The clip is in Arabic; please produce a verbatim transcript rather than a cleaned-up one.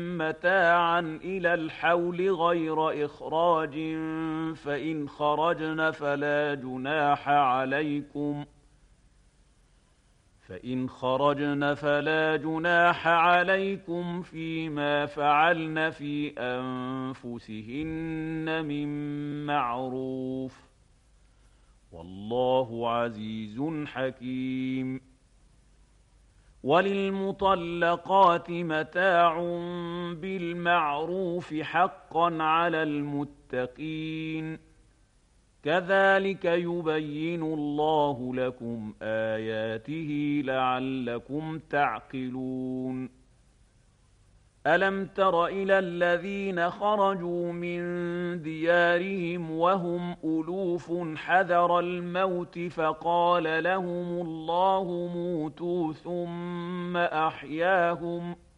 متاعا إلى الحول غير إخراج فإن خرجن فلا جناح عليكم فإن خرجن فلا جناح عليكم فيما فعلن في أنفسهن من معروف والله عزيز حكيم وللمطلقات متاع بالمعروف حقا على المتقين كذلك يبين الله لكم آياته لعلكم تعقلون ألم تر إلى الذين خرجوا من ديارهم وهم ألوف حذر الموت فقال لهم الله موتوا ثم أحياهم